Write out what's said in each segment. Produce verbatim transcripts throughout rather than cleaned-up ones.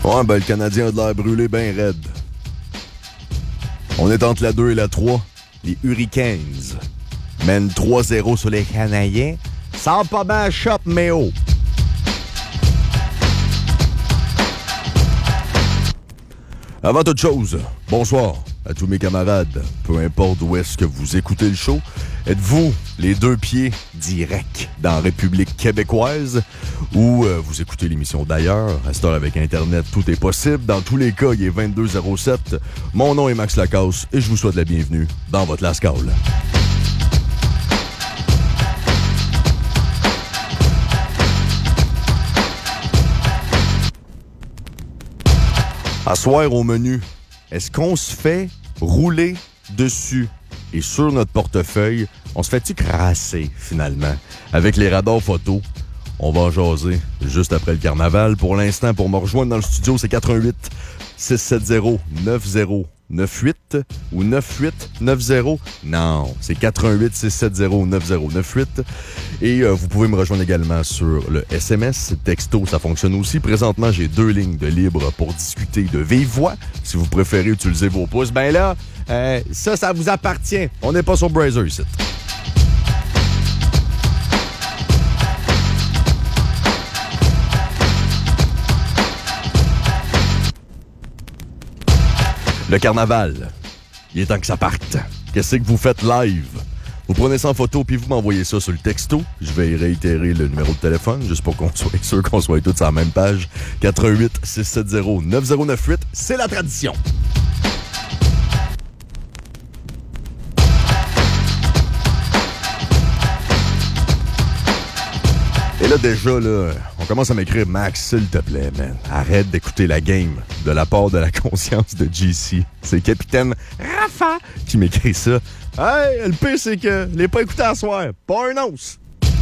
Ouais, ben le Canadien a de l'air brûlé bien raide. On est entre la deux et la trois. Les Hurricanes mènent trois zéro sur les Canadiens. Sors pas bien shop, mais oh! Avant toute chose, bonsoir à tous mes camarades. Peu importe où est-ce que vous écoutez le show, êtes-vous les deux pieds directs dans la République québécoise ou euh, vous écoutez l'émission d'ailleurs? À cette heure avec Internet, tout est possible. Dans tous les cas, il est vingt-deux zéro sept. Mon nom est Max Lacasse et je vous souhaite la bienvenue dans votre Lascaux. À soir au menu, est-ce qu'on se fait rouler dessus? Et sur notre portefeuille, on se fait-tu crasser, finalement? Avec les radars photos, on va en jaser juste après le carnaval. Pour l'instant, pour me rejoindre dans le studio, c'est quatre un huit six sept zéro neuf zéro neuf huit ou neuf huit neuf zéro. Non, c'est quatre un huit six sept zéro neuf zéro neuf huit. Et euh, vous pouvez me rejoindre également sur le S M S. Texto, ça fonctionne aussi. Présentement, j'ai deux lignes de libre pour discuter de vive voix. Si vous préférez utiliser vos pouces, ben là, euh, ça, ça vous appartient. On n'est pas sur Brazzer ici. Le carnaval, il est temps que ça parte. Qu'est-ce que vous faites live? Vous prenez ça en photo puis vous m'envoyez ça sur le texto. Je vais y réitérer le numéro de téléphone juste pour qu'on soit sûr qu'on soit tous sur la même page. quatre un huit six sept zéro neuf zéro neuf huit, c'est la tradition. Et là, déjà, là, on commence à m'écrire « Max, s'il te plaît, man, arrête d'écouter la game de la part de la conscience de G C. » C'est le capitaine Rafa qui m'écrit ça. « Hey, le pire, c'est que je l'ai pas écouté à soir. Pas un os. »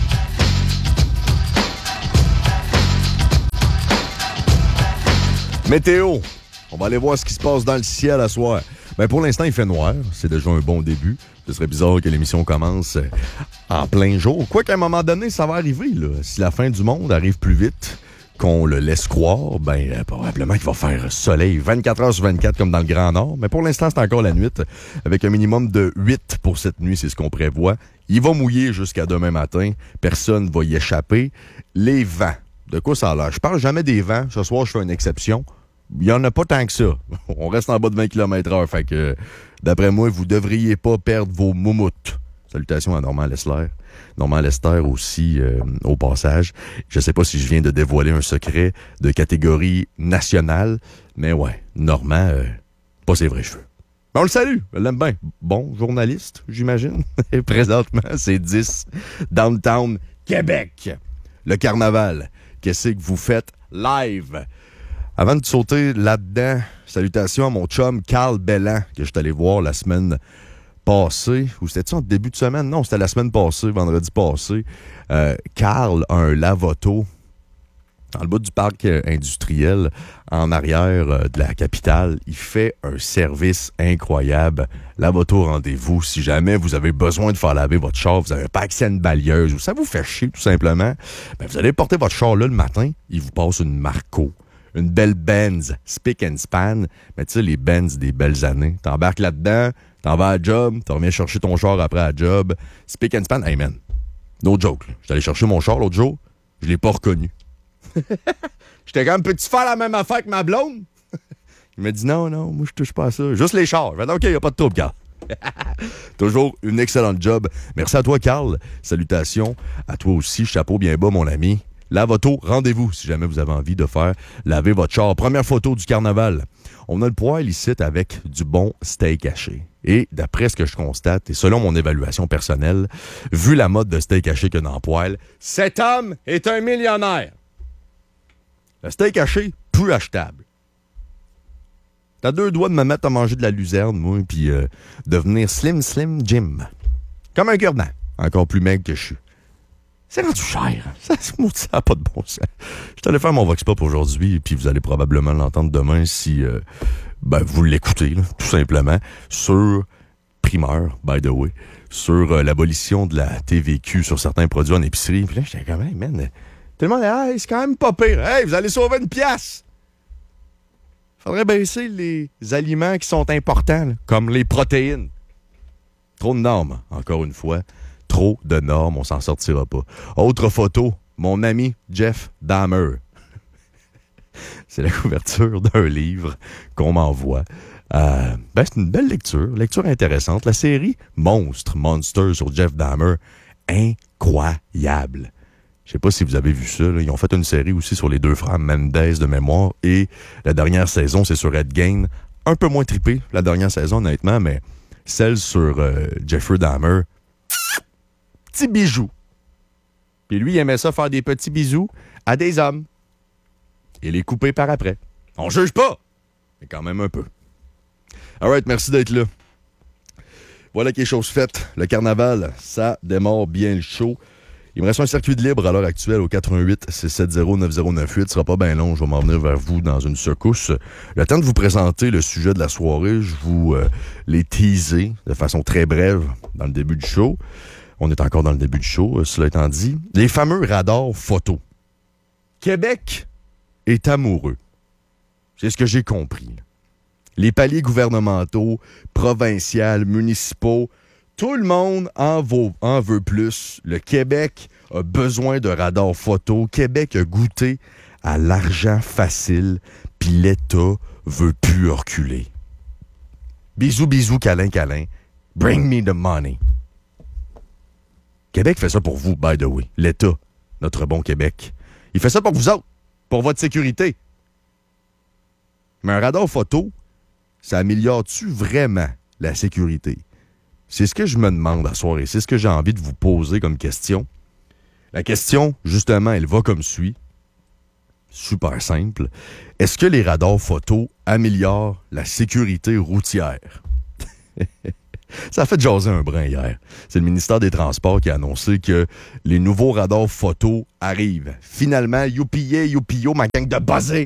Météo. On va aller voir ce qui se passe dans le ciel à soir. Ben pour l'instant, il fait noir. C'est déjà un bon début. Ce serait bizarre que l'émission commence en plein jour. Quoi qu'à un moment donné, ça va arriver. Là. Si la fin du monde arrive plus vite qu'on le laisse croire, ben euh, probablement qu'il va faire soleil vingt-quatre heures sur vingt-quatre comme dans le Grand Nord. Mais pour l'instant, c'est encore la nuit. Avec un minimum de huit pour cette nuit, c'est ce qu'on prévoit. Il va mouiller jusqu'à demain matin. Personne ne va y échapper. Les vents. De quoi ça a l'air? Je parle jamais des vents. Ce soir, je fais une exception. Il n'y en a pas tant que ça. On reste en bas de vingt kilomètres heure. Fait que, d'après moi, vous devriez pas perdre vos moumoutes. Salutations à Normand Lester. Normand Lester aussi, euh, au passage. Je sais pas si je viens de dévoiler un secret de catégorie nationale, mais ouais, Normand, euh, pas ses vrais cheveux. Mais on le salue, je l'aime bien. Bon journaliste, j'imagine. Et présentement, c'est dix, Downtown, Québec. Le carnaval, qu'est-ce que vous faites live? Avant de sauter là-dedans, salutations à mon chum Carl Bellan, que je suis allé voir la semaine passée. Ou c'était-tu en début de semaine? Non, c'était la semaine passée, vendredi passé. Euh, Carl a un lave-auto dans le bas du parc industriel, en arrière euh, de la capitale. Il fait un service incroyable. Lave-auto, rendez-vous. Si jamais vous avez besoin de faire laver votre char, vous avez pas accès à une balayeuse ou ça vous fait chier tout simplement, ben vous allez porter votre char là le matin, il vous passe une Marco. Une belle Benz, spick and span. Mais tu sais, les Benz des belles années. T'embarques là-dedans, t'en vas à la job, t'en reviens chercher ton char après à la job. Spick and span, hey man, no joke. J'étais allé chercher mon char l'autre jour, je l'ai pas reconnu. J'étais comme, peux-tu faire la même affaire que ma blonde? Il m'a dit non, non, moi je touche pas à ça. Juste les chars. Je vais dire, OK, y a pas de trouble, Carl. Toujours une excellente job. Merci à toi, Carl. Salutations à toi aussi. Chapeau bien bas, mon ami. Lave-auto, rendez-vous si jamais vous avez envie de faire laver votre char. Première photo du carnaval. On a le poêle ici avec du bon steak haché. Et d'après ce que je constate, et selon mon évaluation personnelle, vu la mode de steak haché qu'il y a dans le poêle, cet homme est un millionnaire. Le steak haché, plus achetable. T'as deux doigts de me mettre à manger de la luzerne, moi, puis euh, devenir Slim Slim Jim. Comme un cure-dent, encore plus maigre que je suis. C'est rendu cher. Ça n'a pas de bon sens. Je suis allé faire mon Vox Pop aujourd'hui, puis vous allez probablement l'entendre demain si euh, ben, vous l'écoutez, là, tout simplement, sur Primeur, by the way, sur euh, l'abolition de la T V Q sur certains produits en épicerie. Puis là, j'étais comme, hey, man, tout le monde, hey, c'est quand même pas pire. Hey, vous allez sauver une pièce. faudrait baisser les aliments qui sont importants, là, comme les protéines. Trop de normes, encore une fois. Trop de normes, on s'en sortira pas. Autre photo, mon ami Jeff Dahmer. C'est la couverture d'un livre qu'on m'envoie. Euh, ben, c'est une belle lecture, lecture intéressante. La série Monstre, Monster sur Jeff Dahmer, incroyable. Je sais pas si vous avez vu ça. Là. Ils ont fait une série aussi sur les deux frères Mendes de mémoire. Et la dernière saison, c'est sur Ed Gein. Un peu moins trippé, la dernière saison, honnêtement, mais celle sur euh, Jeffrey Dahmer, petit bijou. Puis lui, il aimait ça faire des petits bisous à des hommes. Et les couper par après. On juge pas, mais quand même un peu. Alright, merci d'être là. Voilà qui est chose faite. Le carnaval, ça démarre bien le show. Il me reste un circuit de libre à l'heure actuelle au quatre un huit, six sept zéro, neuf zéro neuf huit. Ce sera pas bien long, je vais m'en venir vers vous dans une secousse. Le temps de vous présenter le sujet de la soirée, je vous euh, l'ai teasé de façon très brève dans le début du show. On est encore dans le début du show, euh, cela étant dit. Les fameux radars photo. Québec est amoureux. C'est ce que j'ai compris. Là. Les paliers gouvernementaux, provinciaux, municipaux, tout le monde en, vaut, en veut plus. Le Québec a besoin de radars photo. Québec a goûté à l'argent facile, puis l'État veut plus reculer. Bisous, bisous, câlin, câlin. Bring me the money. Québec fait ça pour vous, by the way. L'État, notre bon Québec. Il fait ça pour vous autres, pour votre sécurité. Mais un radar photo, ça améliore-tu vraiment la sécurité? C'est ce que je me demande à soir et c'est ce que j'ai envie de vous poser comme question. La question, justement, elle va comme suit. Super simple. Est-ce que les radars photo améliorent la sécurité routière? Ça a fait jaser un brin hier. C'est le ministère des Transports qui a annoncé que les nouveaux radars photo arrivent. Finalement, youpi-yé, youpi-yo, ma gang de buzzés.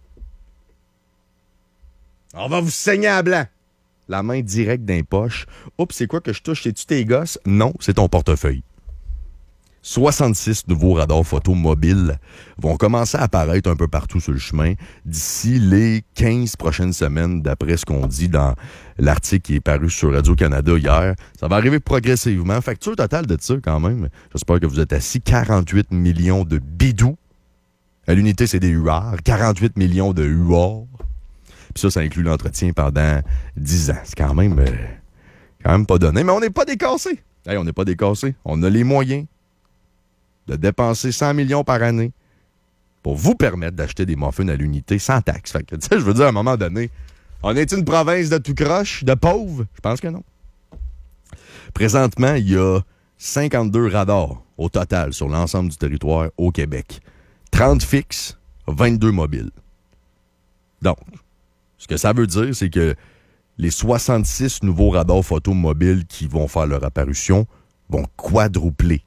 On va vous saigner à blanc. La main directe dans les poches. Oups, c'est quoi que je touche? C'est-tu tes gosses? Non, c'est ton portefeuille. soixante-six nouveaux radars photo mobiles vont commencer à apparaître un peu partout sur le chemin d'ici les quinze prochaines semaines, d'après ce qu'on dit dans l'article qui est paru sur Radio-Canada hier. Ça va arriver progressivement. Facture totale de ça, quand même. J'espère que vous êtes assis. quarante-huit millions de bidous. À l'unité, c'est des huards. quarante-huit millions de huards. Puis ça, ça inclut l'entretien pendant dix ans. C'est quand même, euh, quand même pas donné. Mais on n'est pas décassé. Hey, on n'est pas décassé. On a les moyens de dépenser cent millions par année pour vous permettre d'acheter des muffins à l'unité sans taxe. Fait que, tu sais, je veux dire, à un moment donné, on est une province de tout croche, de pauvres? Je pense que non. Présentement, il y a cinquante-deux radars au total sur l'ensemble du territoire au Québec. trente fixes, vingt-deux mobiles. Donc, ce que ça veut dire, c'est que les soixante-six nouveaux radars photo mobiles qui vont faire leur apparition vont quadrupler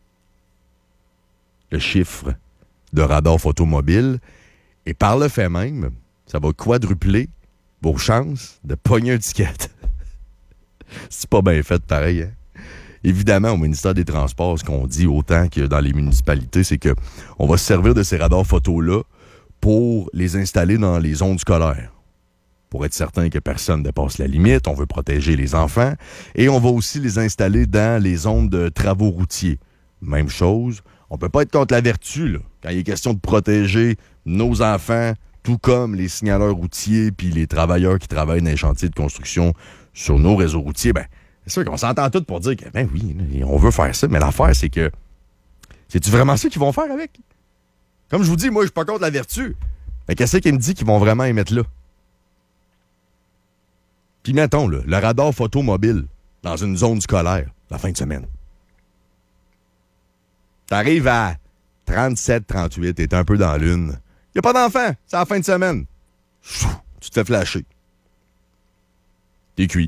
le chiffre de radars photo mobiles. Et par le fait même, ça va quadrupler vos chances de pogner un ticket. C'est pas bien fait pareil, hein? Évidemment, au ministère des Transports, ce qu'on dit autant que dans les municipalités, c'est que on va se servir de ces radars photos-là pour les installer dans les zones scolaires. Pour être certain que personne ne dépasse la limite, on veut protéger les enfants. Et on va aussi les installer dans les zones de travaux routiers. Même chose, on peut pas être contre la vertu, là. Quand il est question de protéger nos enfants, tout comme les signaleurs routiers puis les travailleurs qui travaillent dans les chantiers de construction sur nos réseaux routiers, ben, c'est sûr qu'on s'entend tous pour dire que, ben oui, on veut faire ça, mais l'affaire, c'est que, c'est-tu vraiment ça qu'ils vont faire avec? Comme je vous dis, moi, je suis pas contre la vertu. Mais qu'est-ce qui me dit qu'ils vont vraiment y mettre là? Puis mettons, là, le radar photo mobile dans une zone scolaire, la fin de semaine. T'arrives à trente-sept trente-huit, t'es un peu dans l'une. Y a pas d'enfant, c'est la fin de semaine. Chou, tu te fais flasher. T'es cuit.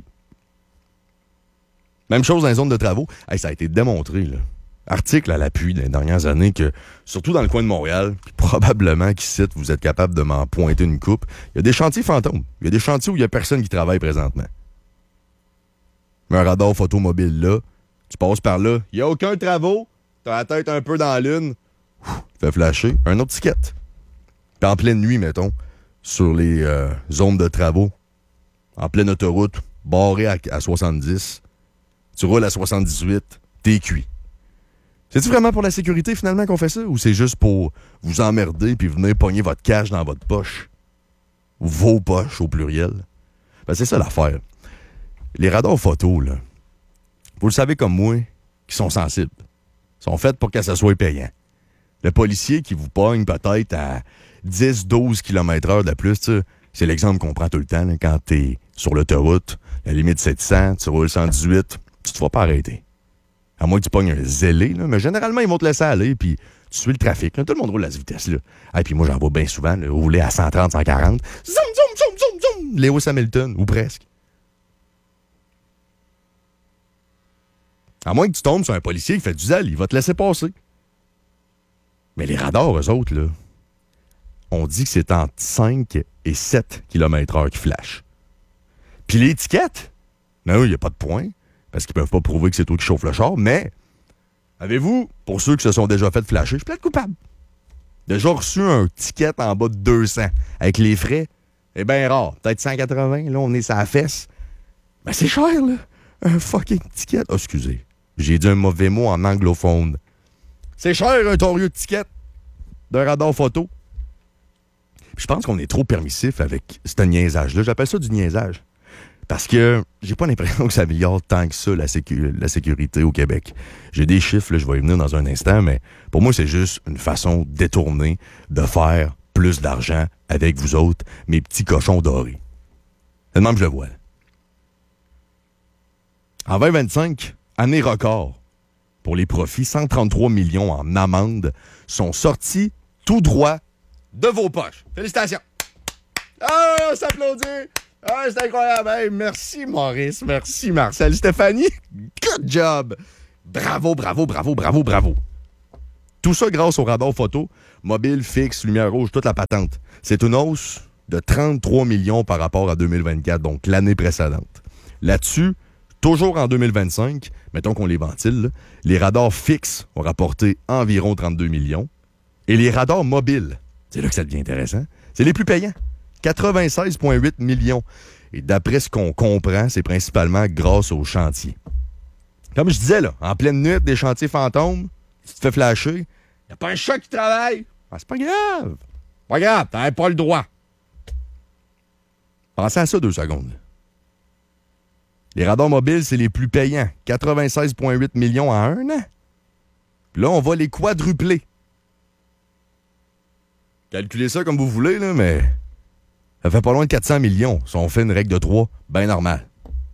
Même chose dans les zones de travaux. Hey, ça a été démontré, là. Article à l'appui dans les dernières années que, surtout dans le coin de Montréal, puis probablement qu'ici, vous êtes capable de m'en pointer une coupe, il y a des chantiers fantômes. Il y a des chantiers où il n'y a personne qui travaille présentement. Mais un radar photo mobile là, tu passes par là, il n'y a aucun travaux, t'as la tête un peu dans la lune, ouf, fait flasher, un autre ticket. Puis en pleine nuit, mettons, sur les euh, zones de travaux, en pleine autoroute, barré à, à soixante-dix. Tu roules à soixante-dix-huit, t'es cuit. C'est-tu vraiment pour la sécurité, finalement, qu'on fait ça? Ou c'est juste pour vous emmerder puis venir pogner votre cash dans votre poche? Ou vos poches, au pluriel? Ben, c'est ça l'affaire. Les radars photo, là, vous le savez comme moi, qui sont sensibles. Ils sont faits pour que ça soit payant. Le policier qui vous pogne peut-être à dix à douze kilomètres heure de plus, c'est l'exemple qu'on prend tout le temps. Là, quand t'es sur l'autoroute, la limite sept cents, tu roules cent dix-huit, tu te vas pas arrêter. À moins que tu pognes un zélé, là, mais généralement, ils vont te laisser aller, puis tu suis le trafic. Là. Tout le monde roule à cette vitesse-là. Et puis moi, j'en vois bien souvent, là, rouler à cent trente, cent quarante. Zoom, zoom, zoom, zoom, zoom! Lewis Hamilton, ou presque. À moins que tu tombes sur un policier qui fait du zèle, il va te laisser passer. Mais les radars, eux autres, là, on dit que c'est entre cinq et sept kilomètres heure qui flashent. Puis l'étiquette, non, il n'y a pas de point, parce qu'ils peuvent pas prouver que c'est toi qui chauffe le char, mais, avez-vous, pour ceux qui se sont déjà fait flasher, je peux être coupable. Déjà reçu un ticket en bas de deux cents, avec les frais, c'est bien rare. Peut-être cent quatre-vingts, là, on est sur la fesse. Ben, c'est cher, là. Un fucking ticket. Oh, excusez. J'ai dit un mauvais mot en anglophone. C'est cher, un torieux de ticket d'un radar photo. Je pense qu'on est trop permissif avec ce niaisage-là. J'appelle ça du niaisage. Parce que j'ai pas l'impression que ça améliore tant que ça la, sécu- la sécurité au Québec. J'ai des chiffres, là, je vais y venir dans un instant, mais pour moi, c'est juste une façon détournée de faire plus d'argent avec vous autres, mes petits cochons dorés. C'est le même que je le vois. Là. En vingt vingt-cinq, année record pour les profits, cent trente-trois millions en amendes sont sortis tout droit de vos poches. Félicitations! Ah, on s'applaudit! Ah, c'est incroyable! Hey, merci Maurice, merci Marcel, Stéphanie, good job! Bravo, bravo, bravo, bravo, bravo! Tout ça grâce au radar photo, mobile, fixe, lumière rouge, toute la patente. C'est une hausse de trente-trois millions par rapport à deux mille vingt-quatre, donc l'année précédente. Là-dessus, toujours en deux mille vingt-cinq, mettons qu'on les ventile, là, les radars fixes ont rapporté environ trente-deux millions. Et les radars mobiles, c'est là que ça devient intéressant, c'est les plus payants. quatre-vingt-seize virgule huit millions. Et d'après ce qu'on comprend, c'est principalement grâce aux chantiers. Comme je disais, là, en pleine nuit, des chantiers fantômes, tu te fais flasher, il n'y a pas un chat qui travaille. Ah, c'est pas grave. Pas grave, t'as pas le droit. Pensez à ça deux secondes. Les radars mobiles, c'est les plus payants. quatre-vingt-seize virgule huit millions en un an. Puis là, on va les quadrupler. Calculez ça comme vous voulez, là, mais ça fait pas loin de quatre cents millions. Si on fait une règle de trois, bien normal.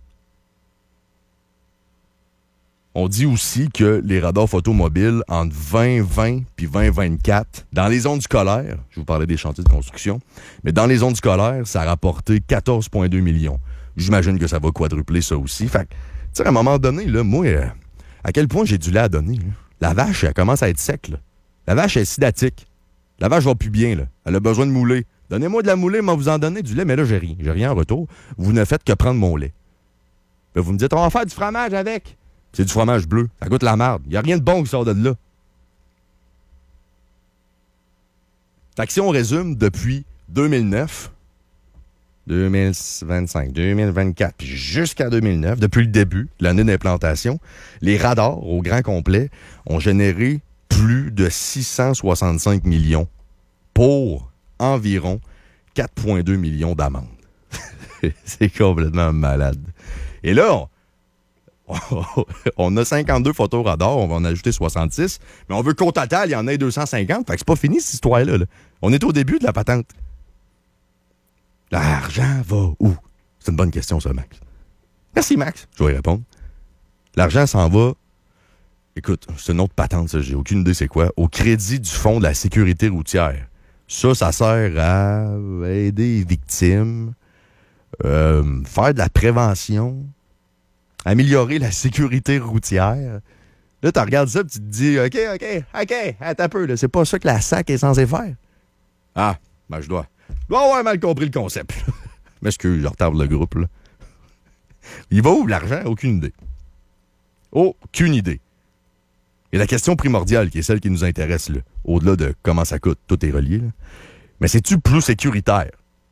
On dit aussi que les radars photomobiles entre vingt vingt puis vingt vingt-quatre, dans les zones scolaires, je vous parlais des chantiers de construction, mais dans les zones scolaires, ça a rapporté quatorze virgule deux millions. J'imagine que ça va quadrupler ça aussi. Fait que, tu sais, à un moment donné, là, moi, euh, à quel point j'ai du lait à donner. Là. La vache, elle commence à être sec. Là. La vache est sidatique. La vache va plus bien. Là. Elle a besoin de mouler. Donnez-moi de la moulée, moi vous en donner du lait, mais là, j'ai rien. J'ai rien en retour. Vous ne faites que prendre mon lait. Puis vous me dites, on va faire du fromage avec. C'est du fromage bleu. Ça goûte la merde. Il n'y a rien de bon qui sort de là. Fait que si on résume, depuis deux mille neuf, deux mille vingt-cinq, deux mille vingt-quatre, puis jusqu'à deux mille neuf, depuis le début, l'année d'implantation, les radars, au grand complet, ont généré plus de six cent soixante-cinq millions pour environ quatre virgule deux millions d'amendes. C'est complètement malade. Et là, on, on a cinquante-deux photos radars, on va en ajouter soixante-six, mais on veut qu'au total, il y en ait deux cent cinquante, fait que c'est pas fini cette histoire-là. Là. On est au début de la patente. L'argent va où? C'est une bonne question, ça, Max. Merci, Max. Je vais y répondre. L'argent s'en va... Écoute, c'est une autre patente, ça. J'ai aucune idée c'est quoi. Au crédit du Fonds de la sécurité routière. Ça, ça sert à aider les victimes, euh, faire de la prévention, améliorer la sécurité routière. Là, tu regardes ça et tu te dis, OK, OK, OK, attends un peu. Là, c'est pas ça que la S A C est censée faire. Ah, ben je dois... Je dois avoir mal compris le concept. Mais est-ce que je retarde le groupe, là? Il va où l'argent? Aucune idée. Aucune idée. Et la question primordiale, qui est celle qui nous intéresse, là, au-delà de comment ça coûte, tout est relié, là, mais c'est-tu plus sécuritaire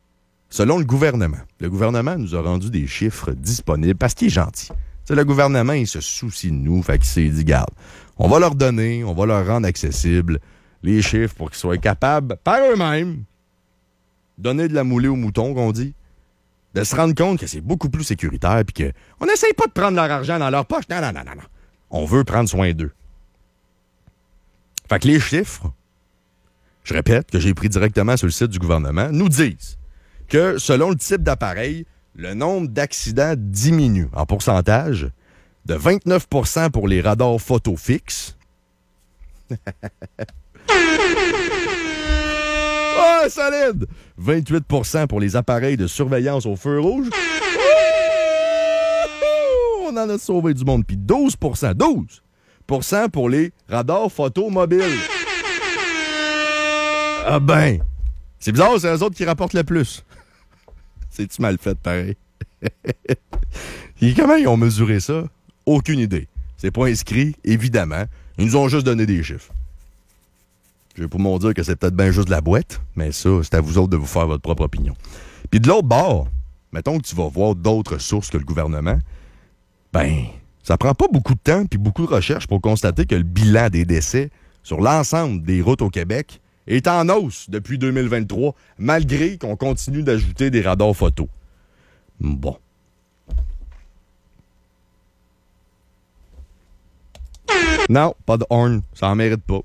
selon le gouvernement, le gouvernement nous a rendu des chiffres disponibles parce qu'il est gentil. T'sais, le gouvernement, il se soucie de nous, fait qu'il s'est dit, garde, on va leur donner, on va leur rendre accessibles les chiffres pour qu'ils soient capables, par eux-mêmes, donner de la moulée aux moutons, qu'on dit, de se rendre compte que c'est beaucoup plus sécuritaire puis qu'on n'essaye pas de prendre leur argent dans leur poche. Non, non, non, non, non. On veut prendre soin d'eux. Fait que les chiffres, je répète, que j'ai pris directement sur le site du gouvernement, nous disent que selon le type d'appareil, le nombre d'accidents diminue en pourcentage de vingt-neuf pour cent pour les radars photo fixes. Oh, solide! vingt-huit pour cent pour les appareils de surveillance au feu rouge. On en a sauvé du monde. Puis douze pour cent, douze pour cent pour les radars photo mobiles. Ah ben, c'est bizarre, c'est eux autres qui rapportent le plus. C'est-tu mal fait, pareil? Et comment ils ont mesuré ça? Aucune idée. C'est pas inscrit, évidemment. Ils nous ont juste donné des chiffres. Je vais pas m'en dire que c'est peut-être bien juste de la boîte, mais ça, c'est à vous autres de vous faire votre propre opinion. Puis de l'autre bord, mettons que tu vas voir d'autres sources que le gouvernement, ben, ça prend pas beaucoup de temps puis beaucoup de recherche pour constater que le bilan des décès sur l'ensemble des routes au Québec est en hausse depuis deux mille vingt-trois, malgré qu'on continue d'ajouter des radars photo. Bon. Non, pas de horn, ça en mérite pas.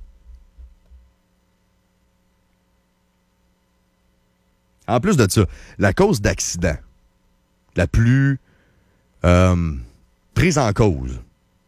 En plus de ça, la cause d'accident la plus euh, prise en cause,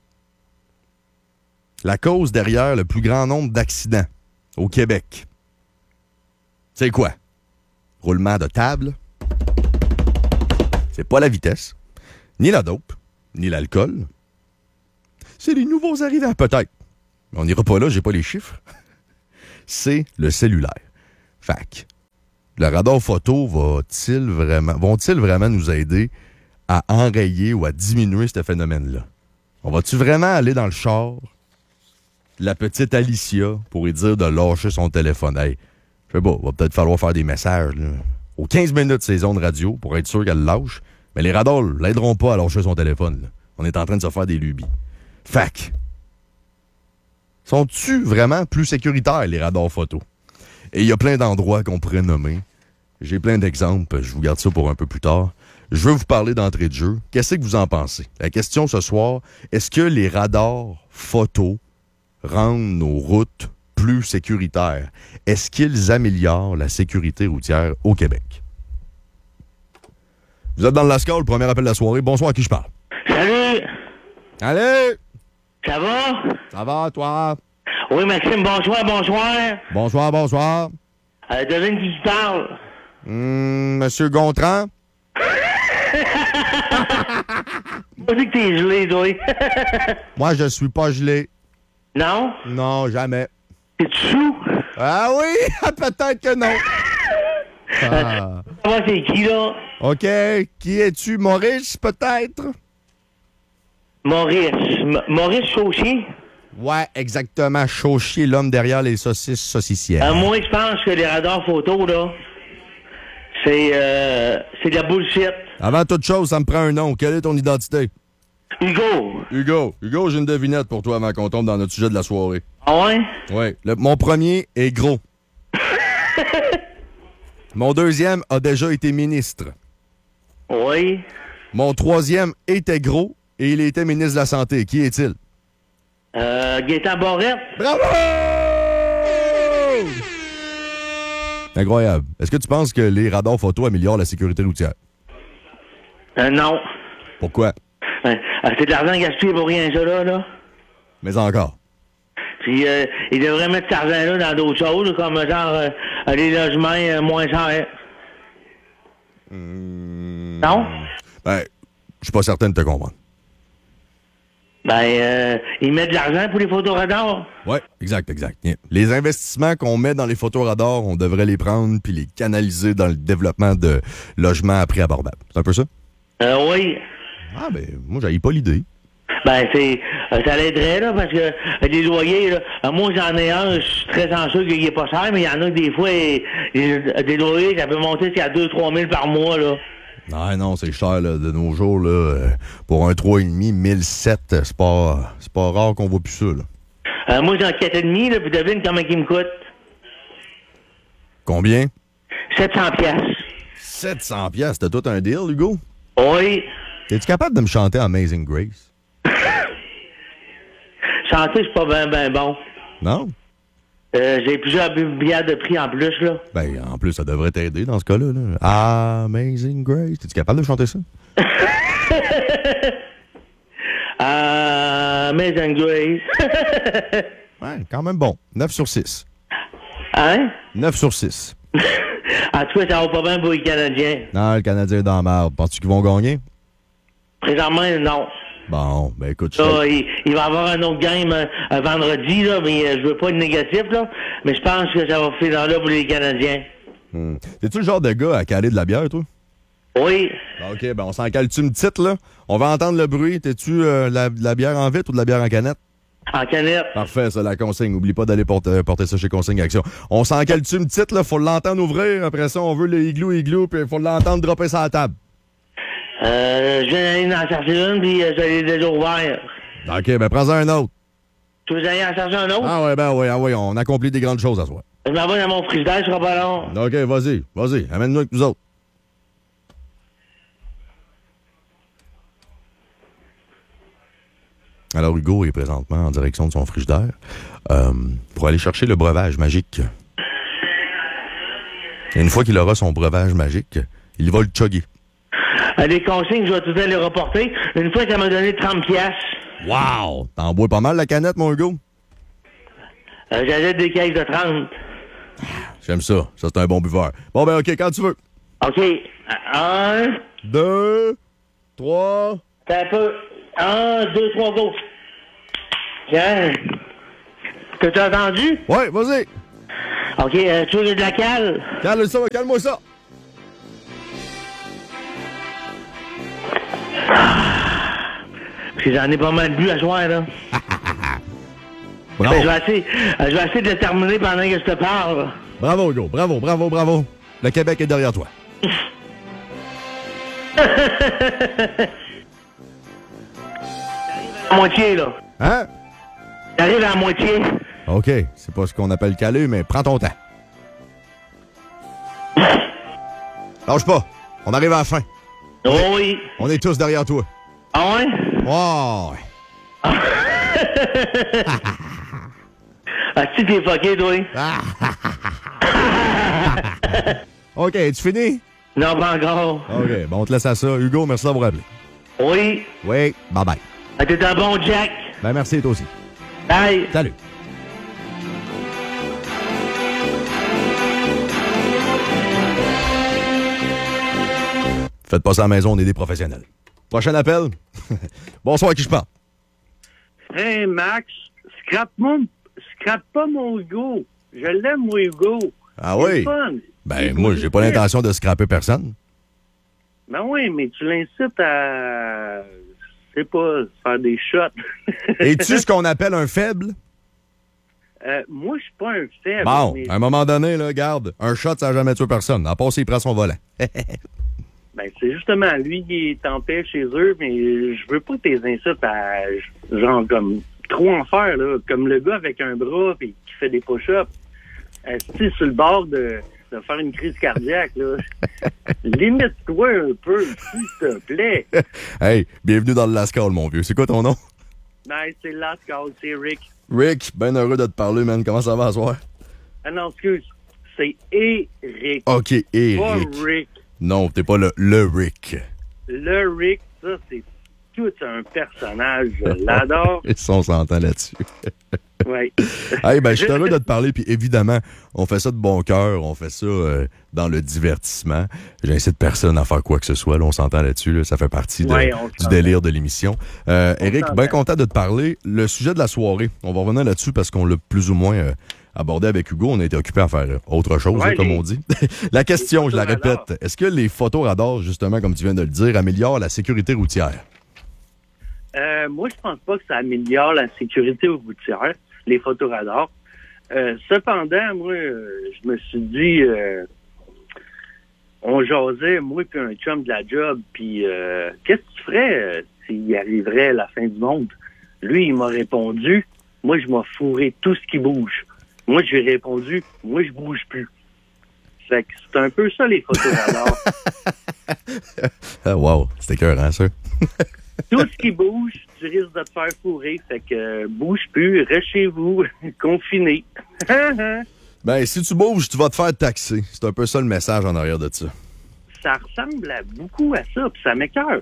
la cause derrière le plus grand nombre d'accidents au Québec, c'est quoi? Roulement de table. C'est pas la vitesse, ni la dope, ni l'alcool. C'est les nouveaux arrivants, peut-être. Mais on n'ira pas là, j'ai pas les chiffres. C'est le cellulaire. Fac. Le radar photo va-t-il vraiment, vont-ils vraiment nous aider à enrayer ou à diminuer ce phénomène-là? On va-tu vraiment aller dans le char de la petite Alicia pour lui dire de lâcher son téléphone? Hey, je sais pas, va peut-être falloir faire des messages là, aux quinze minutes ces ondes radio pour être sûr qu'elle lâche. Mais les radars l'aideront pas à lâcher son téléphone. Là. On est en train de se faire des lubies. Fac. Sont-tu vraiment plus sécuritaires, les radars photo? Et il y a plein d'endroits qu'on pourrait nommer. J'ai plein d'exemples. Je vous garde ça pour un peu plus tard. Je veux vous parler d'entrée de jeu. Qu'est-ce que vous en pensez? La question ce soir, est-ce que les radars photo rendent nos routes plus sécuritaires? Est-ce qu'ils améliorent la sécurité routière au Québec? Vous êtes dans le Lascar, le premier appel de la soirée. Bonsoir, à qui je parle? Salut! Allez! Ça va? Ça va, toi? Oui, Maxime, bonsoir, bonsoir. Bonsoir, bonsoir. Euh, devine qui qui parle. Hum, Monsieur Gontran? Pas dit que t'es gelé, toi. Moi, je suis pas gelé. Non? Non, jamais. T'es-tu sous? Ah oui? Peut-être que non. Ah. Ça va, c'est qui, là? OK. Qui es-tu? Maurice, peut-être? Maurice. M- Maurice Chauchier? Ouais, exactement. Chauchier, l'homme derrière les saucisses saucissières. Euh, moi, je pense que les radars photos, là, c'est, euh, c'est de la bullshit. Avant toute chose, ça me prend un nom. Quelle est ton identité? Hugo. Hugo. Hugo, j'ai une devinette pour toi avant qu'on tombe dans notre sujet de la soirée. Ah ouais? Oui. Le- mon premier est gros. Mon deuxième a déjà été ministre. Oui. Mon troisième était gros et il était ministre de la Santé. Qui est-il? Euh, Gaétan Barrette. Bravo! Incroyable. Est-ce que tu penses que les radars photo améliorent la sécurité routière? Euh, non. Pourquoi? Euh, c'est de l'argent gaspillé pour rien, ça, là, là. Mais encore. Puis, euh, il devrait mettre cet argent-là dans d'autres choses, comme genre euh, les logements euh, moins chers. Mmh. Non? Ben, je suis pas certain de te comprendre. Ben, euh, ils mettent de l'argent pour les photoradars. Oui, exact, exact. Les investissements qu'on met dans les photoradars, on devrait les prendre puis les canaliser dans le développement de logements à prix abordable. C'est un peu ça? Euh, oui. Ah, ben, moi, j'avais pas l'idée. Ben, c'est euh, ça l'aiderait, là, parce que euh, les loyers, là, euh, moi, j'en ai un, je suis très chanceux qu'il n'est pas cher, mais il y en a que des fois, et, et, des loyers, ça peut monter jusqu'à deux à trois mille par mois, là. Non, non, c'est cher, là, de nos jours, là. Euh, pour un trois virgule cinq, mille sept, c'est pas, c'est pas rare qu'on voit plus ça, là. Euh, moi, j'ai un quatre virgule cinq, là, puis devine combien il me coûte. Combien? sept cents piastres. sept cents piastres, t'as tout un deal, Hugo? Oui. Es-tu capable de me chanter Amazing Grace? Chanter, c'est pas bien, ben bon. Non? Euh, j'ai plusieurs bières de prix en plus, là. Ben, en plus, ça devrait t'aider dans ce cas-là, là. Amazing Grace. Es-tu capable de chanter ça? Amazing Grace. Ouais, quand même bon. neuf sur six. Hein? neuf sur six. En tout cas, ça va pas bien pour les Canadiens. Non, le Canadien est dans la merde. Penses-tu qu'ils vont gagner? Présentement, non. Bon, ben écoute, je Là, il, il va y avoir un autre game euh, euh, vendredi, là, mais euh, je veux pas être négatif, là. Mais je pense que ça va finir là pour les Canadiens. Hmm. T'es-tu le genre de gars à caler de la bière, toi? Oui. OK, ben on s'en cale-tu une petite, là? On va entendre le bruit. T'es-tu euh, la, de la bière en vitre ou de la bière en canette? En canette. Parfait, ça, la consigne. N'oublie pas d'aller porter, porter ça chez Consigne Action. On s'en cale-tu une petite, là? Faut l'entendre ouvrir. Après ça, on veut le igloo, igloo, puis faut l'entendre dropper sur la table. Euh, je viens d'aller en chercher une, puis euh, je l'ai déjà ouvert. OK, ben prends-en un autre. Tu veux aller en chercher un autre? Ah ouais, ben ouais, ah ouais, on accomplit des grandes choses à soi. Je m'en vais dans mon frigidaire, ce sera pas long. OK, vas-y, vas-y, amène-nous avec nous autres. Alors, Hugo est présentement en direction de son frigidaire euh, pour aller chercher le breuvage magique. Et une fois qu'il aura son breuvage magique, il va le chugger. Euh, les consignes, je vais tout les reporter. Une fois, ça m'a donné trente piastres. Wow! T'en bois pas mal, la canette, mon Hugo? Euh, J'achète des caisses de trente. J'aime ça. Ça, c'est un bon buveur. Bon, ben, OK, quand tu veux. OK. Un. Deux. Trois. T'as un peu. Un, deux, trois, go. Tiens. T'as-tu entendu? Ouais, vas-y. OK, euh, tu veux de la cale? Calme ça, calme-moi ça. Parce que j'en ai pas mal bu à soir, là. Bravo. Ben, je, vais essayer, euh, je vais essayer de le terminer pendant que je te parle. Bravo, Hugo. Bravo, bravo, bravo. Le Québec est derrière toi. À moitié, là. Hein? T'arrives à la moitié. OK. C'est pas ce qu'on appelle caler, mais prends ton temps. Lâche pas. On arrive à la fin. Oh oui. On est tous derrière toi. Ah ouais? Oh, ouais. Ah, si t'es fucké, toi? OK, tu finis? Non, pas encore. OK, bon, on te laisse à ça. Hugo, merci d'avoir appelé. Oui. Oui, bye-bye. Ah, t'es un bon Jack. Ben, merci, toi aussi. Bye. Salut. Faites pas ça à la maison, on est des professionnels. Prochain appel. Bonsoir, à qui je parle? Hey, Max, scrape-moi, scrape pas mon Hugo. Je l'aime, mon Hugo. Ah C'est oui? fun. Ben, moi, j'ai pas l'intention de scraper personne. Ben oui, mais tu l'incites à, je sais pas, faire des shots. Es-tu ce qu'on appelle un faible? Euh, moi, je suis pas un faible. Bon, mais- à un moment donné, là, garde, un shot, ça n'a jamais tué personne. À part s'il prend son volant. Ben, c'est justement lui qui est en paix chez eux, mais je veux pas que tes incites à, genre, comme, trop en faire, là. Comme le gars avec un bras pis qui fait des push-ups. Est-ce sur le bord de, de faire une crise cardiaque, là? Limite-toi un peu, s'il te plaît. Hey, bienvenue dans le Last Call, mon vieux. C'est quoi ton nom? Ben, c'est Last Call, c'est Rick. Rick, ben heureux de te parler, man. Comment ça va à soir? Ah non, excuse. C'est Eric. OK, Eric. Pas Rick. Non, t'es pas le, le Rick. Le Rick, ça, c'est tout un personnage. Je l'adore. Et ça, on s'entend là-dessus. Oui. Hey, ben, je suis heureux de te parler, puis évidemment, on fait ça de bon cœur, on fait ça euh, dans le divertissement. J'incite personne à faire quoi que ce soit, là, on s'entend là-dessus, là, ça fait partie de, Ouais, on du s'entend. délire de l'émission. Euh, Eric, s'entend. bien content de te parler. Le sujet de la soirée, on va revenir là-dessus parce qu'on l'a plus ou moins euh, abordé avec Hugo. On a été occupé à faire euh, autre chose, Ouais, là, comme les- on dit. La question, je la photos radars. répète, est-ce que les photos radars, justement, comme tu viens de le dire, améliorent la sécurité routière? Euh, moi, je pense pas que ça améliore la sécurité routière, les photoradars. Euh, cependant, moi, euh, je me suis dit, euh, on jasait, moi puis un chum de la job, puis euh, qu'est-ce que tu ferais euh, s'il arriverait la fin du monde? Lui, il m'a répondu, moi, je m'en fourrais tout ce qui bouge. Moi, je lui ai répondu, moi, je bouge plus. Fait que c'est un peu ça, les photoradars. Ah, wow, c'était écœurant, ça. Tout ce qui bouge, tu risques de te faire fourrer. Fait que euh, bouge plus, reste chez vous, confiné. Ben, si tu bouges, tu vas te faire taxer. C'est un peu ça le message en arrière de ça. Ça ressemble à beaucoup à ça, puis ça m'écoeure.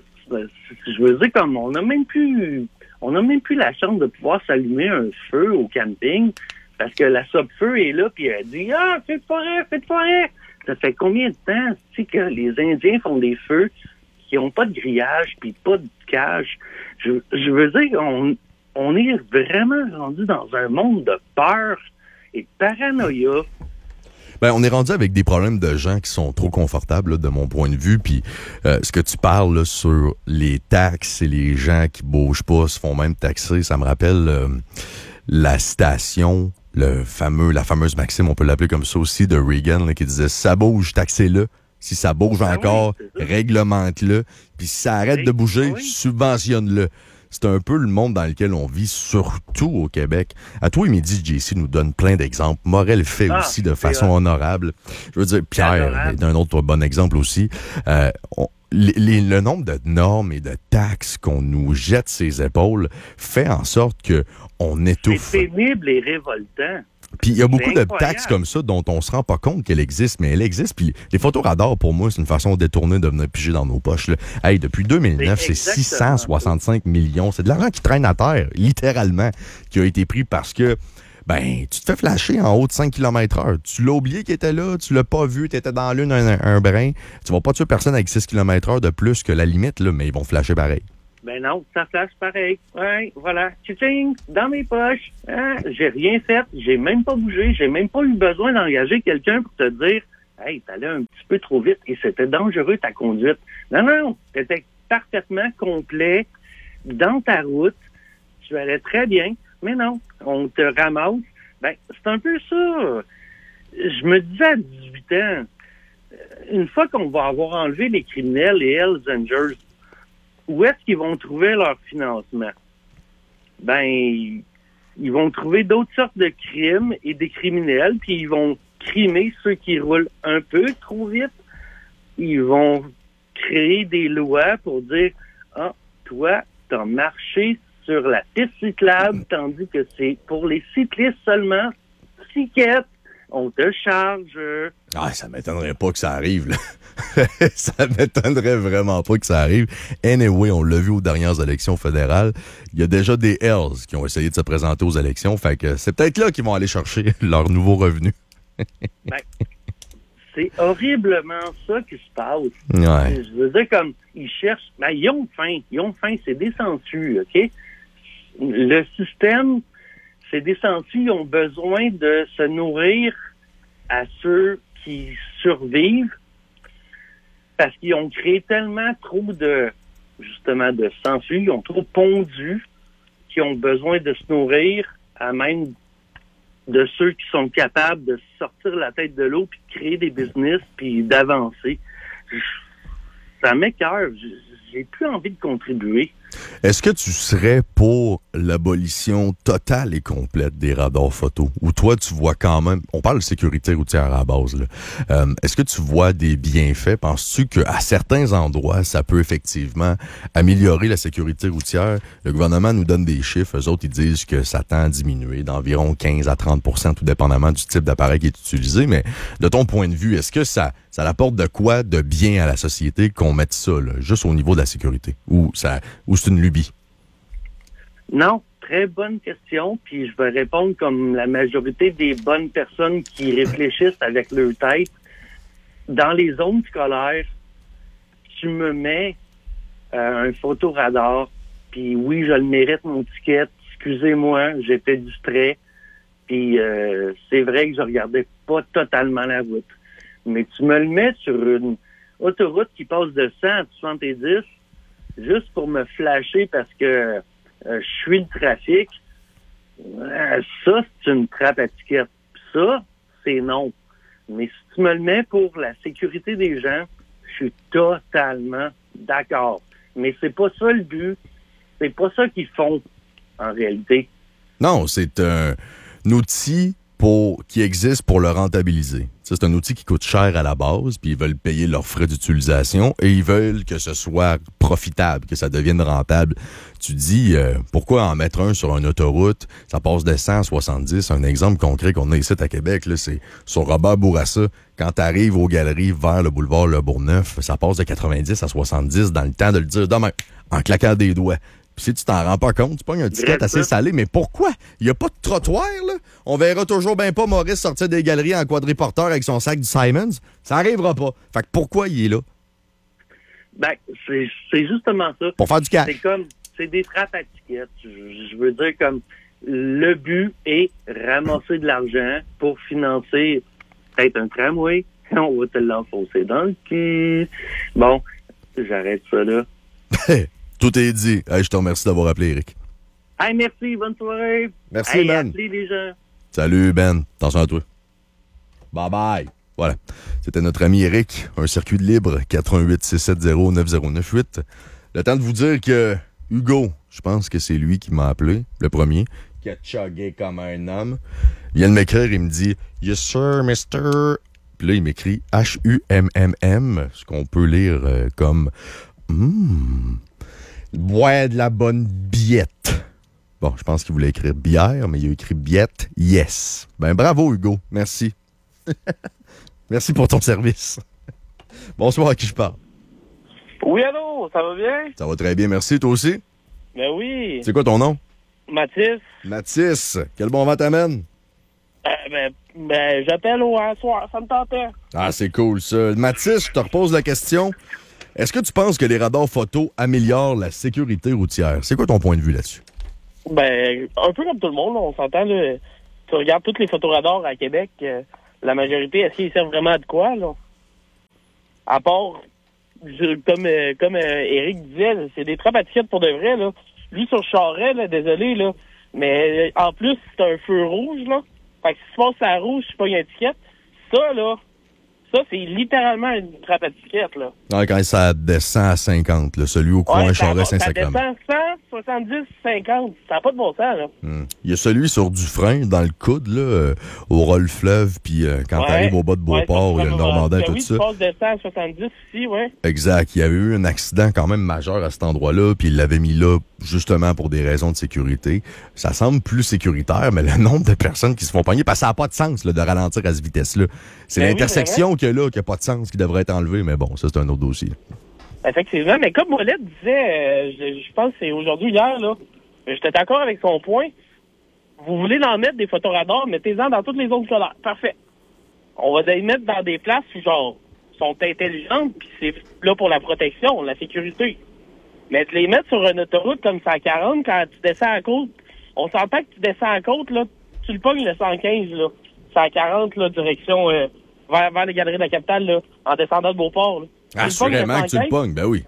Je veux dire, comme on n'a même plus on n'a même plus la chance de pouvoir s'allumer un feu au camping parce que la Sop-Feu est là puis elle dit « Ah, fais de forêt, fais de forêt! » Ça fait combien de temps, tu sais, que les Indiens font des feux qui n'ont pas de grillage puis pas de cage? Je, je veux dire, on, on est vraiment rendu dans un monde de peur et de paranoïa. Ben, on est rendu avec des problèmes de gens qui sont trop confortables, là, de mon point de vue. Puis, euh, ce que tu parles là, sur les taxes et les gens qui bougent pas se font même taxer, ça me rappelle euh, la citation, le fameux, la fameuse maxime, on peut l'appeler comme ça aussi, de Reagan, là, qui disait « Si ça bouge, taxez-le. Si ça bouge ah encore, oui, réglemente-le. Puis si ça arrête oui, de bouger, oui. subventionne-le. » C'est un peu le monde dans lequel on vit, surtout au Québec. À toi, Midi, J C nous donne plein d'exemples. Morel fait ah, aussi de façon euh... honorable. Je veux dire, Pierre adorable. est un autre bon exemple aussi. Euh, on, les, les, le nombre de normes et de taxes qu'on nous jette ses épaules fait en sorte que on étouffe. C'est pénible et révoltant. Puis il y a beaucoup de incroyable. taxes comme ça dont on se rend pas compte qu'elles existent, mais elles existent. Puis les photoradars, pour moi, c'est une façon détournée de venir piger dans nos poches. Là. Hey, depuis deux mille neuf, c'est, c'est six cent soixante-cinq millions. C'est de l'argent qui traîne à terre, littéralement, qui a été pris parce que ben, tu te fais flasher en haut de cinq kilomètres heure. Tu l'as oublié qu'il était là, tu l'as pas vu, tu étais dans l'une un, un, un brin. Tu vas pas tuer personne avec six kilomètres heure de plus que la limite, là, mais ils vont flasher pareil. Ben non, ça flash pareil. Ouais, voilà. Tching, dans mes poches. Hein, j'ai rien fait. J'ai même pas bougé. J'ai même pas eu besoin d'engager quelqu'un pour te dire « Hey, t'allais un petit peu trop vite et c'était dangereux ta conduite. » Non, non, t'étais parfaitement complet dans ta route. Tu allais très bien. Mais non, on te ramasse. Ben, c'est un peu ça. Je me disais à dix-huit ans, une fois qu'on va avoir enlevé les criminels et Hells Angels, où est-ce qu'ils vont trouver leur financement? Ben, ils vont trouver d'autres sortes de crimes et des criminels, puis ils vont crimer ceux qui roulent un peu trop vite. Ils vont créer des lois pour dire « Ah, toi, t'as marché sur la piste cyclable, tandis que c'est pour les cyclistes seulement. Ticket, on te charge. » Ah, ça m'étonnerait pas que ça arrive, là. Ça m'étonnerait vraiment pas que ça arrive. Anyway, on l'a vu aux dernières élections fédérales. Il y a déjà des Hells qui ont essayé de se présenter aux élections. Fait que c'est peut-être là qu'ils vont aller chercher leur nouveau revenu. Ben, c'est horriblement ça qui se passe. Ouais. Je veux dire, comme, ils cherchent... Ben, ils ont faim. Ils ont faim. C'est des sangsues, OK? Le système, c'est des sangsues. Ils ont besoin de se nourrir à ceux qui survivent parce qu'ils ont créé tellement trop de, justement, de sangsues. Ils ont trop pondu qu'ils ont besoin de se nourrir à même de ceux qui sont capables de sortir la tête de l'eau puis de créer des business puis d'avancer. Ça m'écoeure. J'ai plus envie de contribuer. Est-ce que tu serais pour l'abolition totale et complète des radars photo? Ou toi, tu vois quand même... On parle de sécurité routière à la base, là. Euh, est-ce que tu vois des bienfaits? Penses-tu qu'à certains endroits, ça peut effectivement améliorer la sécurité routière? Le gouvernement nous donne des chiffres. Eux autres, ils disent que ça tend à diminuer d'environ quinze à trente pour cent, tout dépendamment du type d'appareil qui est utilisé. Mais de ton point de vue, est-ce que ça, ça apporte de quoi de bien à la société qu'on mette ça, là, juste au niveau de la sécurité? Ou ça... Ou c'est une lubie? Non, très bonne question. Puis je vais répondre comme la majorité des bonnes personnes qui réfléchissent avec leur tête. Dans les zones scolaires, tu me mets euh, un photoradar, puis oui, je le mérite, mon ticket. Excusez-moi, j'étais distrait. Puis euh, c'est vrai que je regardais pas totalement la route. Mais tu me le mets sur une autoroute qui passe de cent à soixante-dix, juste pour me flasher parce que euh, je suis le trafic, euh, ça, c'est une trappe à ticket. Ça, c'est non. Mais si tu me le mets pour la sécurité des gens, je suis totalement d'accord. Mais c'est pas ça le but. C'est pas ça qu'ils font, en réalité. Non, c'est un, un outil pour, qui existe pour le rentabiliser. Ça, c'est un outil qui coûte cher à la base, puis ils veulent payer leurs frais d'utilisation et ils veulent que ce soit profitable, que ça devienne rentable. Tu dis, euh, pourquoi en mettre un sur une autoroute, ça passe de cent à soixante-dix. Un exemple concret qu'on a ici à Québec, là, c'est sur Robert Bourassa. Quand tu arrives aux galeries vers le boulevard Le Bourgneuf, ça passe de quatre-vingt-dix à soixante-dix dans le temps de le dire demain, en claquant des doigts. Puis si tu t'en rends pas compte, tu pognes un ticket assez salé. Mais pourquoi? Il n'y a pas de trottoir, là. On verra toujours bien pas Maurice sortir des galeries en quadriporteur avec son sac du Simons. Ça n'arrivera pas. Fait que pourquoi il est là? Ben, c'est, c'est justement ça. Pour faire du cash. C'est comme, c'est des trappes à tickets. Je, je veux dire, comme, le but est ramasser de l'argent pour financer peut-être un tramway. On va te l'enfoncer dans le cul. Bon, j'arrête ça là. Tout est dit. Hey, je te remercie d'avoir appelé, Eric. Hey, merci, bonne soirée. Merci, hey, Ben. Appelez les gens. Salut, Ben. Attention à toi. Bye bye. Voilà. C'était notre ami Eric, un circuit de libre, quatre un huit six sept zéro neuf zéro neuf huit. Le temps de vous dire que Hugo, je pense que c'est lui qui m'a appelé, le premier, qui a chugué comme un homme. Il vient de m'écrire, il me dit « Yes, sir, mister ». Puis là, il m'écrit H U M M M, ce qu'on peut lire euh, comme « Hum... » boire de la bonne biette. Bon, je pense qu'il voulait écrire bière, mais il a écrit biette, yes. Ben bravo, Hugo. Merci. Merci pour ton service. Bonsoir, à qui je parle? Oui, allô, ça va bien? Ça va très bien, merci. Toi aussi? Ben oui. C'est quoi ton nom? Mathis. Mathis. Quel bon vent t'amène? Euh, ben, ben, j'appelle au soir, ça me tentait. Ah, c'est cool, ça. Mathis, je te repose la question. Est-ce que tu penses que les radars photo améliorent la sécurité routière? C'est quoi ton point de vue là-dessus? Ben, un peu comme tout le monde, là, on s'entend, là. Tu regardes toutes les photoradars à Québec, euh, la majorité, est-ce qu'ils servent vraiment à de quoi, là? À part, je, comme euh, comme euh, Eric disait, c'est des trappes à tickets pour de vrai, là. Lui, sur Charret, là, désolé, là, mais euh, en plus, c'est un feu rouge, là. Fait que si tu passes à rouge, tu pognes un ticket. Ça, là, ça, c'est littéralement une trappe à ticket, là. Non, quand ça descend à cinquante, là, celui au coin ouais, Charest-Saint-Sacrement. Ça descend cent, soixante-dix, cinquante. Ça n'a pas de bon sens, là. Hum. Il y a celui sur Dufresne, dans le coude, là, euh, au Rolle-Fleuve, puis euh, quand ouais. t'arrives au bas de Beauport, ouais, le Normandin, ben tout oui, ça. Tu passes de cent à soixante-dix ici, ouais. Exact. Il y avait eu un accident quand même majeur à cet endroit-là, puis il l'avait mis là justement pour des raisons de sécurité. Ça semble plus sécuritaire, mais le nombre de personnes qui se font pogner, parce que ça n'a pas de sens là, de ralentir à cette vitesse-là. C'est ben l'intersection oui, qu'il y a là qui n'a pas de sens, qui devrait être enlevée, mais bon, ça c'est un autre dossier. Effectivement, mais comme Molette disait, euh, je, je pense que c'est aujourd'hui, hier, là, j'étais d'accord avec son point. Vous voulez en mettre des photoradars, mettez-en dans toutes les zones scolaires. Parfait. On va les mettre dans des places où, genre, sont intelligentes, puis c'est là pour la protection, la sécurité. Mais te les mettre sur une autoroute comme cent quarante, quand tu descends à côte, on s'entend que tu descends à côte, là, tu le pognes le cent quinze, là, cent quarante, là, direction euh, vers, vers les galeries de la capitale, là, en descendant de Beauport, là. Assurément que tu le pognes, ben oui.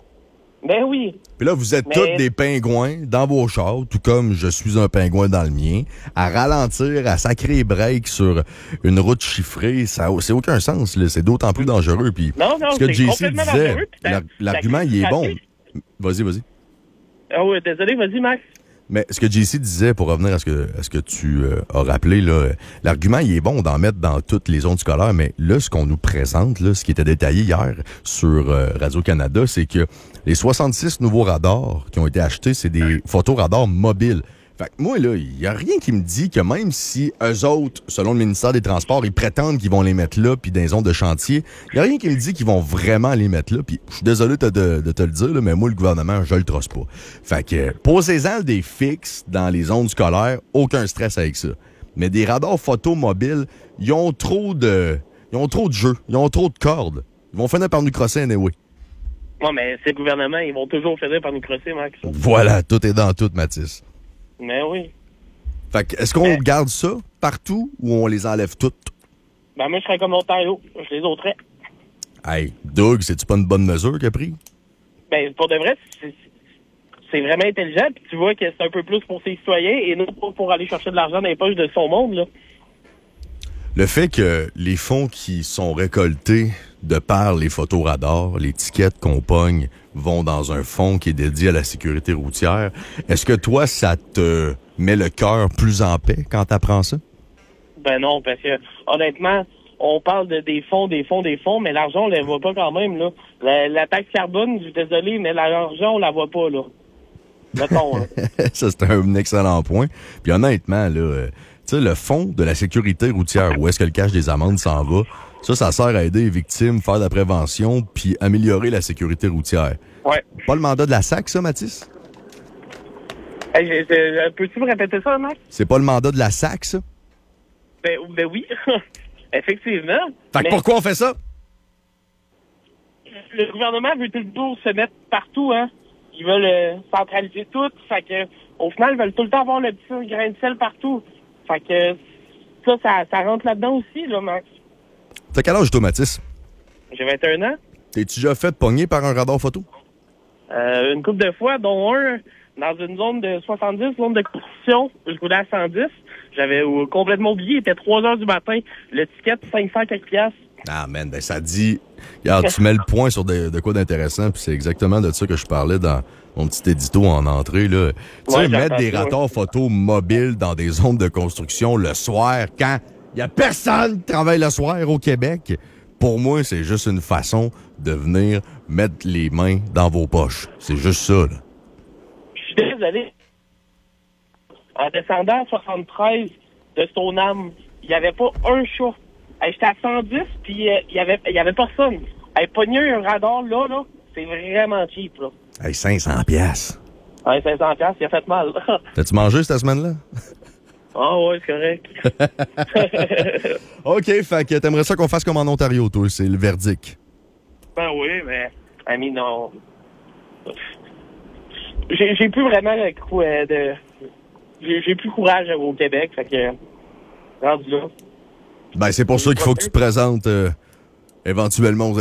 Ben oui. Puis là, vous êtes mais... tous des pingouins dans vos chars, tout comme je suis un pingouin dans le mien, à ralentir, à sacrer break sur une route chiffrée. Ça c'est aucun sens, là. C'est d'autant plus dangereux. Puis non, non, ce que c'est J C complètement disait, dangereux, l'ar- l'argument, il est bon. Vas-y, vas-y. Ah oui, désolé, vas-y, Max. Mais ce que J C disait, pour revenir à ce que, à ce que tu euh, as rappelé, là, l'argument, il est bon d'en mettre dans toutes les zones scolaires, mais là, ce qu'on nous présente, là, ce qui était détaillé hier sur euh, Radio-Canada, c'est que les soixante-six nouveaux radars qui ont été achetés, c'est des photoradars mobiles. Fait que moi, là, il n'y a rien qui me dit que même si eux autres, selon le ministère des Transports, ils prétendent qu'ils vont les mettre là, puis dans les zones de chantier, il n'y a rien qui me dit qu'ils vont vraiment les mettre là. Puis je suis désolé de, de, de te le dire, là, mais moi, le gouvernement, je le trosse pas. Fait que posez-en des fixes dans les zones scolaires, aucun stress avec ça. Mais des radars photo mobiles, ils ont trop de ils ont trop de jeux, ils ont trop de cordes. Ils vont finir par nous crosser anyway. Non, mais c'est le gouvernement, ils vont toujours finir par nous crosser, Max. Voilà, tout est dans tout, Mathis. Mais oui. Fait que, est-ce qu'on Mais... garde ça partout ou on les enlève toutes? Ben, moi, je serais comme Ontario. Je les ôterais. Hey, Doug, c'est-tu pas une bonne mesure qu'il a pris? ben, pour de vrai, c'est, c'est vraiment intelligent, puis tu vois que c'est un peu plus pour ses citoyens et non pas pour aller chercher de l'argent dans les poches de son monde, là. Le fait que les fonds qui sont récoltés de par les photos radars, les tickets qu'on pogne, vont dans un fonds qui est dédié à la sécurité routière, est-ce que toi, ça te met le cœur plus en paix quand t'apprends ça? Ben non, parce que honnêtement, on parle de des fonds, des fonds, des fonds, mais l'argent, on ne la voit pas quand même, là. La, la taxe carbone, je suis désolé, mais l'argent, on la voit pas, là. Mettons, là. Ça, c'est un excellent point. Puis honnêtement, là, euh, tu sais, le fonds de la sécurité routière, où est-ce que le cash des amendes s'en va, ça, ça sert à aider les victimes, faire de la prévention, puis améliorer la sécurité routière. Ouais. Pas le mandat de la S A C, ça, Mathis? Hey, j'ai- j'ai- peux-tu me répéter ça, Max? C'est pas le mandat de la S A C, ça? Ben, ben oui, effectivement. Fait que Mais pourquoi on fait ça? le gouvernement veut toujours se mettre partout, hein. Ils veulent euh, centraliser tout. Fait que, au final, ils veulent tout le temps avoir le petit grain de sel partout. Fait que, ça, ça, ça rentre là-dedans aussi, là, Max. T'as quel âge, toi, Mathis? J'ai vingt et un ans. T'es-tu déjà fait pogner par un radar photo? Euh, une couple de fois, dont un dans une zone de soixante-dix, zone de compétition. Je roulais à cent dix. J'avais euh, complètement oublié. Il était trois heures du matin. Le ticket, cinq cents quelques piastres. Ah, man, ben ça dit... Regarde, tu mets le point sur de, de quoi d'intéressant, puis c'est exactement de ça que je parlais dans mon petit édito en entrée, là. Tu sais, Ouais, mettre des j'entends ça, radars photos mobiles dans des zones de construction le soir, quand il y a personne qui travaille le soir au Québec, pour moi, c'est juste une façon de venir mettre les mains dans vos poches. C'est juste ça, là. Je suis désolé. En descendant à soixante-treize de Stoneham, il n'y avait pas un chat. Hey, j'étais à cent dix, puis euh, il y avait, il y avait personne. Hey, pogner un radar là, là, c'est vraiment cheap, là. Hey, cinq cents piastres. Ouais, cinq cents piastres, il a fait mal. T'as-tu mangé cette semaine-là? Ah ouais, c'est correct. OK, fait que t'aimerais ça qu'on fasse comme en Ontario, toi, c'est le verdict. Ben oui, mais, ami, non. J'ai, j'ai plus vraiment le coup euh, de... J'ai, j'ai plus courage au Québec, fait que... Rendu là. Ben, c'est pour ça qu'il faut que tu te présentes euh, éventuellement aux